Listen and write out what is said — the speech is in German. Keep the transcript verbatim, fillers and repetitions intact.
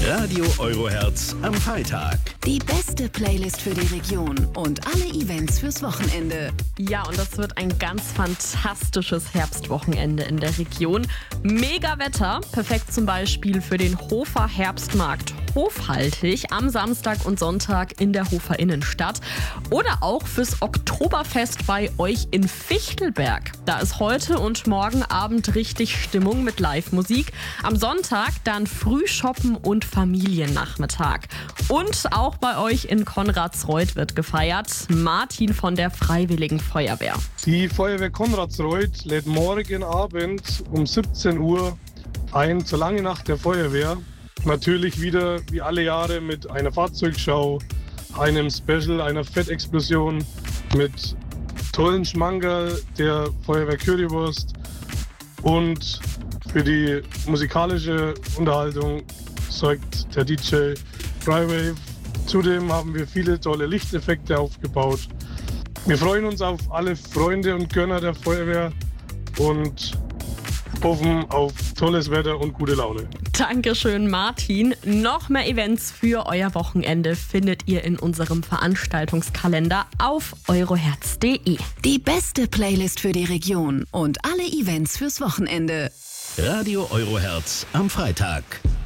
Radio Eurohertz am Freitag. Die beste Playlist für die Region und alle Events fürs Wochenende. Ja, und das wird ein ganz fantastisches Herbstwochenende in der Region. Mega Wetter, perfekt zum Beispiel für den Hofer Herbstmarkt Hofhaltig am Samstag und Sonntag in der Hofer Innenstadt. Oder auch fürs Oktoberfest bei euch in Fichtelberg. Da ist heute und morgen Abend richtig Stimmung mit Live-Musik. Am Sonntag dann Frühshoppen und Familiennachmittag. Und auch bei euch in Konradsreuth wird gefeiert. Martin von der Freiwilligen Feuerwehr. Die Feuerwehr Konradsreuth lädt morgen Abend um siebzehn Uhr ein zur Lange Nacht der Feuerwehr. Natürlich wieder wie alle Jahre mit einer Fahrzeugschau, einem Special, einer Fettexplosion mit tollen Schmankerl der Feuerwehr Currywurst und für die musikalische Unterhaltung sorgt der D J Frywave. Zudem haben wir viele tolle Lichteffekte aufgebaut. Wir freuen uns auf alle Freunde und Gönner der Feuerwehr und hoffen auf tolles Wetter und gute Laune. Dankeschön, Martin. Noch mehr Events für euer Wochenende findet ihr in unserem Veranstaltungskalender auf euroherz punkt de. Die beste Playlist für die Region und alle Events fürs Wochenende. Radio Eurohertz am Freitag.